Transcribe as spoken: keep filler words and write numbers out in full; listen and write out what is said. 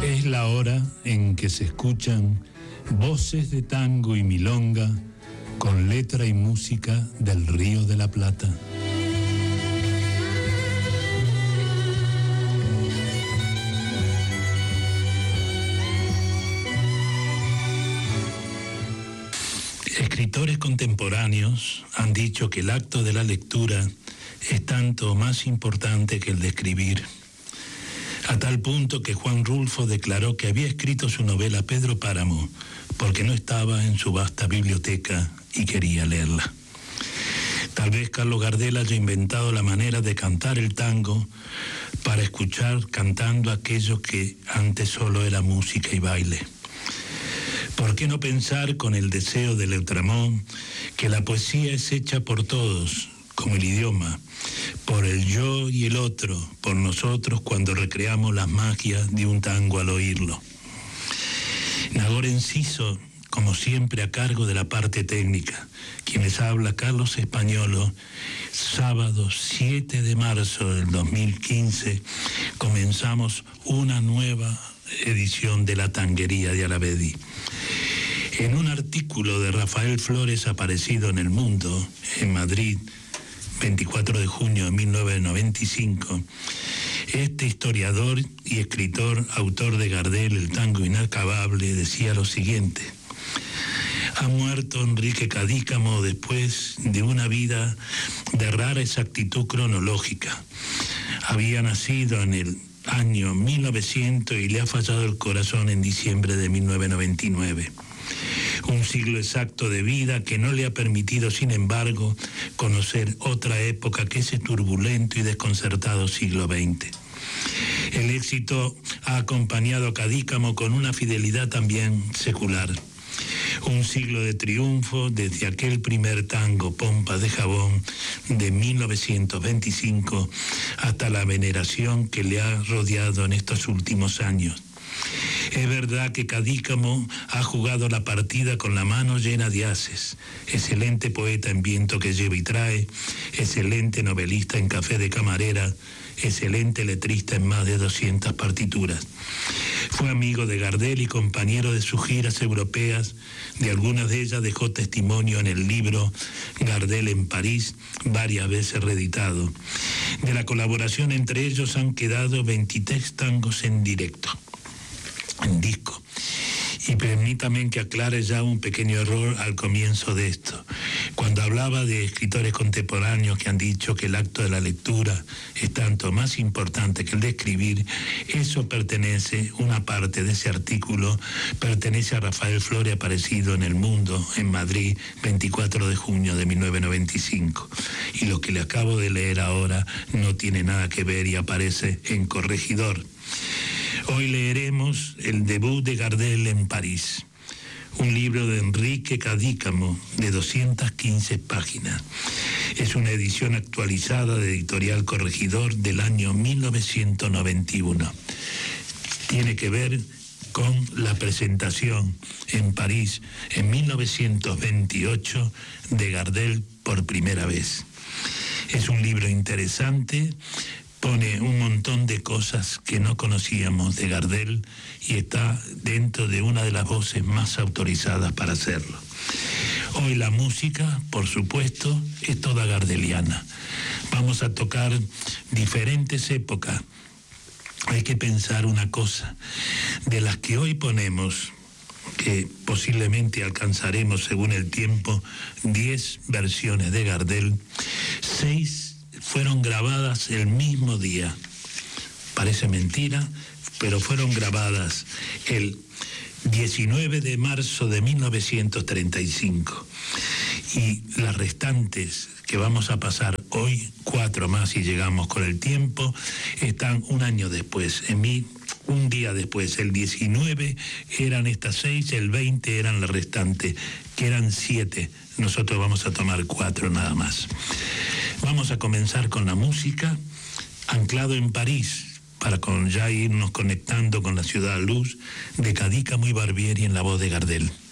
Es la hora en que se escuchan voces de tango y milonga con letra y música del Río de la Plata. Escritores contemporáneos han dicho que el acto de la lectura es tanto más importante que el de escribir, a tal punto que Juan Rulfo declaró que había escrito su novela Pedro Páramo porque no estaba en su vasta biblioteca y quería leerla. Tal vez Carlos Gardel haya inventado la manera de cantar el tango para escuchar cantando aquello que antes solo era música y baile. ¿Por qué no pensar con el deseo de Leutramont que la poesía es hecha por todos, como el idioma, por el yo y el otro, por nosotros cuando recreamos las magias de un tango al oírlo? Nagore Enciso, como siempre, a cargo de la parte técnica. Quienes habla Carlos Españolo. Sábado siete de marzo del dos mil quince comenzamos una nueva edición de La Tanguería de Alavedi. En un artículo de Rafael Flores aparecido en El Mundo, en Madrid, veinticuatro de junio de mil novecientos noventa y cinco, este historiador y escritor, autor de Gardel, El tango inacabable, decía lo siguiente: ha muerto Enrique Cadícamo después de una vida de rara exactitud cronológica. Había nacido en el año mil novecientos y le ha fallado el corazón en diciembre de mil novecientos noventa y nueve. Un siglo exacto de vida que no le ha permitido, sin embargo, conocer otra época que ese turbulento y desconcertado siglo veinte. El éxito ha acompañado a Cadícamo con una fidelidad también secular. Un siglo de triunfo desde aquel primer tango, Pompas de Jabón, de mil novecientos veinticinco, hasta la veneración que le ha rodeado en estos últimos años. Es verdad que Cadícamo ha jugado la partida con la mano llena de haces. Excelente poeta en Viento que lleva y trae, excelente novelista en Café de Camarera, excelente letrista en más de doscientas partituras. Fue amigo de Gardel y compañero de sus giras europeas. De algunas de ellas dejó testimonio en el libro Gardel en París, varias veces reeditado. De la colaboración entre ellos han quedado veintitrés tangos en directo, en disco. Y permítame que aclare ya un pequeño error al comienzo de esto. Cuando hablaba de escritores contemporáneos que han dicho que el acto de la lectura es tanto más importante que el de escribir, eso pertenece, una parte de ese artículo, pertenece a Rafael Flores, aparecido en El Mundo, en Madrid, veinticuatro de junio de mil novecientos noventa y cinco. Y lo que le acabo de leer ahora no tiene nada que ver y aparece en Corregidor. Hoy leeremos el debut de Gardel en París, un libro de Enrique Cadícamo de doscientas quince páginas. Es una edición actualizada de Editorial Corregidor del año mil novecientos noventa y uno. Tiene que ver con la presentación en París en mil novecientos veintiocho de Gardel por primera vez. Es un libro interesante. Pone un montón de cosas que no conocíamos de Gardel y está dentro de una de las voces más autorizadas para hacerlo. Hoy la música, por supuesto, es toda gardeliana. Vamos a tocar diferentes épocas. Hay que pensar una cosa: de las que hoy ponemos, que posiblemente alcanzaremos según el tiempo, diez versiones de Gardel, seis fueron grabadas el mismo día. Parece mentira, pero fueron grabadas el diecinueve de marzo de mil novecientos treinta y cinco. Y las restantes que vamos a pasar hoy, cuatro más y llegamos con el tiempo, están un año después, en mí, un día después. El diecinueve eran estas seis, el veinte eran las restantes, que eran siete. Nosotros vamos a tomar cuatro nada más. Vamos a comenzar con la música, anclado en París, para con ya irnos conectando con la ciudad luz, de Cadícamo y Barbieri en la voz de Gardel.